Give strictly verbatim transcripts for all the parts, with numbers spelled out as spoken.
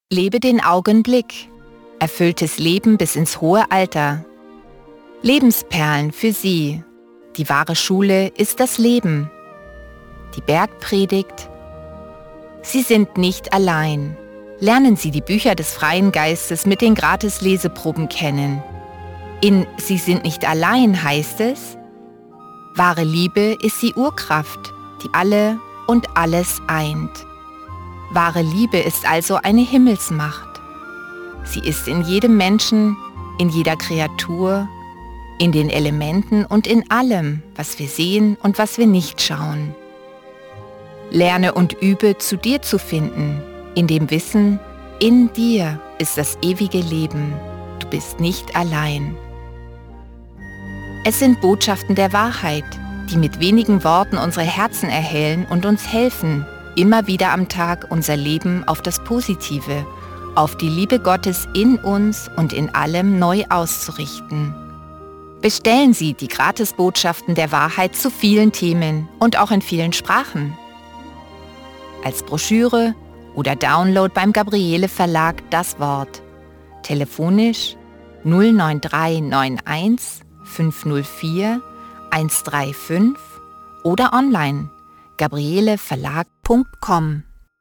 Lebe den Augenblick. Erfülltes Leben bis ins hohe Alter. Lebensperlen für Sie. Die wahre Schule ist das Leben. Die Bergpredigt. Sie sind nicht allein. Lernen Sie die Bücher des freien Geistes mit den Gratis-Leseproben kennen. In Sie sind nicht allein heißt es: Wahre Liebe ist die Urkraft, die alle und alles eint. Wahre Liebe ist also eine Himmelsmacht. Sie ist in jedem Menschen, in jeder Kreatur, in den Elementen und in allem, was wir sehen und was wir nicht schauen. Lerne und übe, zu dir zu finden, in dem Wissen, in dir ist das ewige Leben. Du bist nicht allein. Es sind Botschaften der Wahrheit, die mit wenigen Worten unsere Herzen erhellen und uns helfen, immer wieder am Tag unser Leben auf das Positive, auf die Liebe Gottes in uns und in allem neu auszurichten. Bestellen Sie die Gratisbotschaften der Wahrheit zu vielen Themen und auch in vielen Sprachen. Als Broschüre oder Download beim Gabriele Verlag Das Wort. Telefonisch null neun drei neun eins fünf null vier eins drei fünf oder online gabriele verlag punkt com.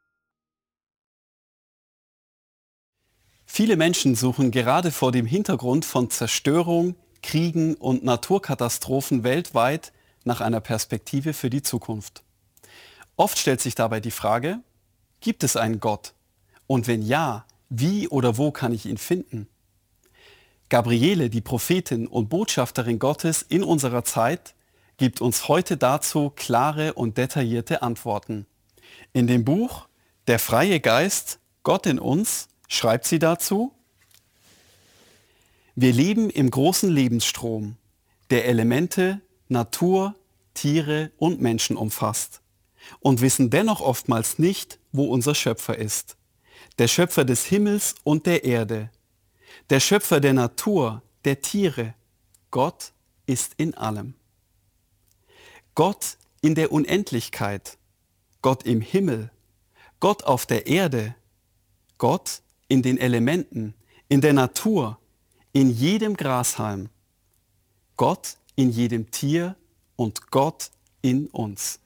Viele Menschen suchen gerade vor dem Hintergrund von Zerstörung, Kriegen und Naturkatastrophen weltweit nach einer Perspektive für die Zukunft. Oft stellt sich dabei die Frage: Gibt es einen Gott? Und wenn ja, wie oder wo kann ich ihn finden? Gabriele, die Prophetin und Botschafterin Gottes in unserer Zeit, gibt uns heute dazu klare und detaillierte Antworten. In dem Buch Der freie Geist, Gott in uns, schreibt sie dazu: Wir leben im großen Lebensstrom, der Elemente, Natur, Tiere und Menschen umfasst und wissen dennoch oftmals nicht, wo unser Schöpfer ist. Der Schöpfer des Himmels und der Erde, der Schöpfer der Natur, der Tiere. Gott ist in allem. Gott in der Unendlichkeit, Gott im Himmel, Gott auf der Erde, Gott in den Elementen, in der Natur, in jedem Grashalm, Gott in jedem Tier und Gott in uns.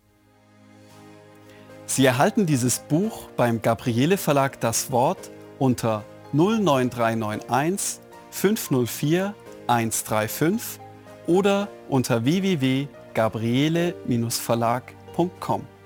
Sie erhalten dieses Buch beim Gabriele Verlag Das Wort unter null neun drei neun eins fünf null vier eins drei fünf oder unter w w w punkt gabriele Bindestrich verlag punkt com.